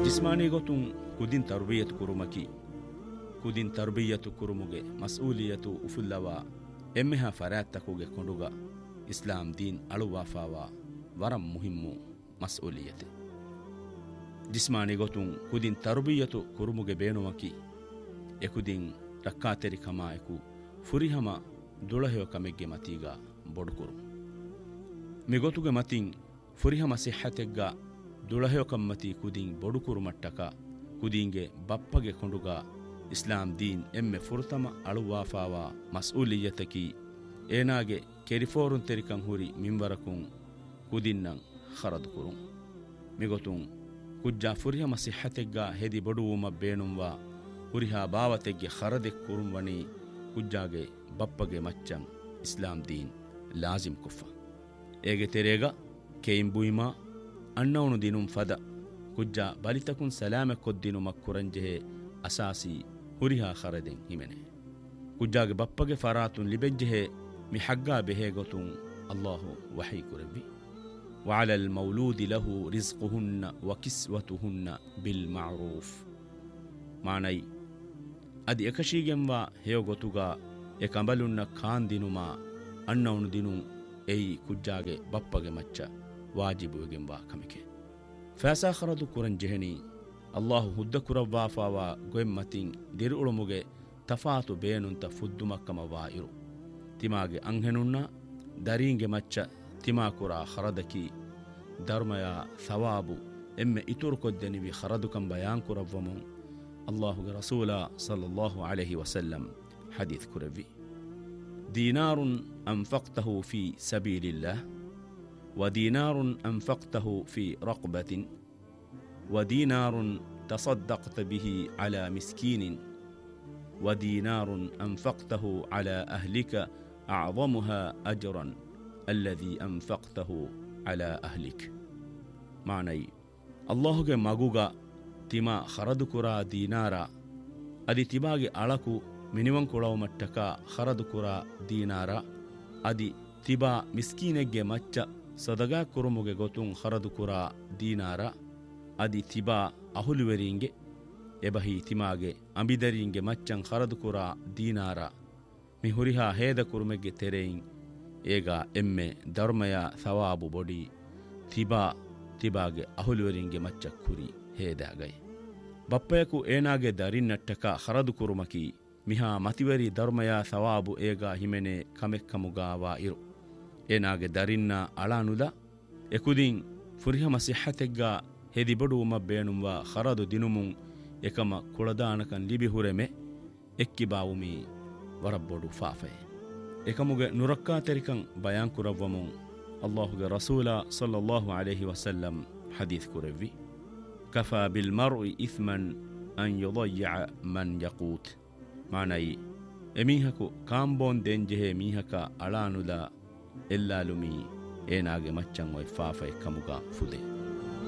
ಜಿಸ್ಮಾನಿ ಗೊತ್ತುಂ ಕುದಿನ್ ತರ್ಬಿಯತು ಕುರುಮಕಿ ಕುದಿನ್ ತರ್ಬಿಯತು ಕುರುಮುಗೆ ಮಸ್ಊಲಿಯತು ಉಫುಲ್ಲವ ಎಮ್ಮೆಹ ಫರಾತ್ತಕುಗೆ ಕೊಂಡುಗ ಇಸ್ಲಾಂ ದೀನ್ ಅಳುವಾಫಾವ ವರಂ ಮುಹಿಮ್ಮು ಮಸ್ಊಲಿಯತೆ ಜಿಸ್ಮಾನಿ ಗೊತ್ತುಂ ಕುದಿನ್ ತರ್ಬಿಯತು ಕುರುಮುಗೆ ಬೇನುಮಕಿ ಎಕುದಿನ್ ರಕ್ಕಾತೆರಿ ಕಮಾಯಕು ಫುರಿಹಮ ದುಳಹೆಯ ಕಮೆಗ್ಗೆ ಮತೀಗ ಬೊಡುಕುರು ಮಿಗೊತುಗೆ ಮತಿನ್ ಫುರಿಹಮ ಸಿಹತೆಗ್ಗ ದುಳಹೆಯ ಕಮ್ಮತಿ ಕುದಿನ್ ಬೊಡುಕುರು ಮಟ್ಟಕ ಕುದಿಂಗೆ ಬಪ್ಪಗೆ ಕೊಂಡುಗ ಇಸ್ಲಾಂ ದೀನ್ ಎಮ್ಮೆ ಫುರ್ತಮ ಅಳುವಾಫಾವ ಮಸ್ಊಲಿಯತಕಿ ಏನಾಗೆ ಕೆರಿಫೋರುನ್ ತೆರಿಕಂ ಹುರಿ ಮಿಂಬರಕುಂ ಕುದಿನ್ನಂ ಖರದು ಕುರುಂ ಮಿಗೊತುಂ ಕುಜ್ಜಾ ಫುರಿಹಮ ಸಿಹತೆಗ್ಗ ಹೆದಿ ಬೊಡುವುಮ ಬೇಣುಂವ ಹುರಿಹಾ ಬಾವತೆಗ್ಗೆ ಖರದೆ ಕುರುಂವಣಿ ಕುಜ್ಜಾಗೆ ಬಪ್ಪಗೆ ಮಚ್ಚಂ ಇಸ್ಲಾಂ ದೀನ್ ಲಾಜಿಂ ಕುಫ ಏಗೆ ತೆರೆಗ ಕೇಂಬುಯಿಮಾ ಅಣ್ಣವನು ದಿನುಂ ಫದ ಕುಜ್ಜಾ ಬಲಿತಕುನ್ ಸಲಾಮೆ ಕೊದ್ದಿನು ಮಕ್ಕುರಂಜೆಹೆ ಅಸಾಸಿ ಹುರಿಹಾ ಖರದೆಂ ಹಿಮೆನೆ ಕುಜ್ಜಾಗೆ ಬಪ್ಪಗೆ ಫರಾತುನ್ ಲಿಬೆಜ್ಜೆಹೆ ಮಿ ಹಗ್ಗಾ ಬೆಹೆ ಗೊತುಂ ಅಲ್ಲಾಹು ವಹಿ ಕುರವಿ وعلى المولود له رزقهن وكسوتهن بالمعروف معنی ادی اکشیගෙන්ව හේව ගොතුගා ඒ කඹලුන්න කාන් දිනුමා අන්නවුණු දිනු එයි කුජ්ජාගේ බප්පගේ මච්ච වාජිබුගෙන්වා කමිකේ ෆාසා ಖರದು ಕುರನ್ ಜೆಹನಿ ಅಲ್ಲಾಹು ಹುದ್ದ ಕುರವ್ವಾಫಾವಾ ಗೊೆಮ್ಮತಿನ್ ದಿರುಳುಮುಗೆ ತಫಾತು ಬೇನುಂತ ಫುದ್ದುಮಕ್ಕಮ ವಾಯಿರು ತಿಮಾಗೆ ಅಂಹೆನುನ್ನ ದರೀಂಗೆ ಮಚ್ಚ ತಿಮಾ ಕುರಾ ಖರದಕಿ ಧರ್ಮಯ ಸವಾಬು ಎಮ್ಮೆ ಇತುರು ಕೊದ್ದೆನಿವಿ ಖರದುಕಂ ಬಯಾನ್ ಕುರವ್ವಮು ಅಲ್ಲಾಹು ರಸೂಲ ಸಲ್ಲಲ್ಲಾಹು ಅಲೈಹಿ ವಸಲ್ಲಂ ಹದೀತ್ ಕುರವಿ ದೀನಾರುನ್ ಅಂಫಕ್ತಹು ಫಿ ಸಬೀಲಿಲ್ಲಾಹ್ ودينار أنفقته في رقبة ودينار تصدقت به على مسكين ودينار أنفقته على أهلك أعظمها أجرا الذي أنفقته على أهلك معني الله مغوغا تما خرد كرا دينارا أدي تباغي ألكو منيوان كلاو متكا خرد كرا دينارا أدي تبا مسكينك مچا ಸದಗಾ ಕುರುಮುಗೆ ಗೊತುಂ ಖರದು ಕುರಾ ದೀನಾರ ಅದಿ ತಿಬಾ ಅಹುಲುವೆರಿಂಗೆ ಎಬಹಿ ತಿಮಾಗೆ ಅಂಬಿದರಿಂಗೆ ಮಚ್ಚಂ ಖರದು ಕುರಾ ದೀನಾರ ಮಿ ಹುರಿಹಾ ಹೇದ ಕುರುಮೆಗೆ ತೆರೆಯಿಂ ಏಗ ಎಮ್ಮೆ ಧರ್ಮಯ ಸವಾಬು ಬೊಡಿ ತಿಬಾಗೆ ಅಹುಲುವೆರಿಂಗೆ ಮಚ್ಚ ಕುರಿ ಹೇದಾಗೈ ಬಪ್ಪಯಕು ಏನಾಗೆ ದರಿನ್ನಟ್ಟಕ ಖರದು ಕುರುಮಕಿ ಮಿಹಾ ಮತಿವರಿ ಧರ್ಮಯ ಸವಾಬು ಏಗ ಹಿಮೆನೆ ಕಮೆಕ್ಕಮುಗಾವಾ ಇರು ಏನಾಗೆ ದರಿನ್ನ ಅಳಾನುದ ಎಕುದಿನ್ ಫುರಿಹಮ ಸಿಹತೆಗ್ಗ ಹೆದಿ ಬಡುವುಮ ಬೇಣುಂವ ಖರದು ದಿನುಮುಂ ಎಕಮ ಕುಳದಾನಕನ್ ಲಿಬಿ ಹುರೆಮೆ ಎಕ್ಕಿ ಬಾವುಮಿ ವರಬ್ಬೊಡು ಫಾಫೆ ಎಕಮುಗೆ ನುರಕ್ಕಾ ತೆರಿಕಂ ಬಯಾನ್ ಕುರವ್ವಮುಂ ಅಲ್ಲಾಹುಗೆ ರಸೂಲ ಸಲ್ಲಲ್ಲಾಹು ಅಲೈಹಿ ವಸಲ್ಲಂ ಹದೀಸ್ ಕುರವ್ವಿ ಕಫಾ ಬಿಲ್ ಮರ್ಇ ಇಸ್ಮನ್ ಅನ್ ಯುದಯ್ಯ ಮನ್ ಯಕೂತ್ ಮಾನೈ ಎಮೀಹಕು ಕಾಂಬೋನ್ ದೆಂಜೆಹೆ ಮೀಹಕ ಅಳಾನುದ ಎಲ್ಲಾಲುಮಿ ಏನಾಗೆ ಮಚ್ಚಂ ವೈ ಫಾಫೈ ಕಮುಗ ಫುದೆ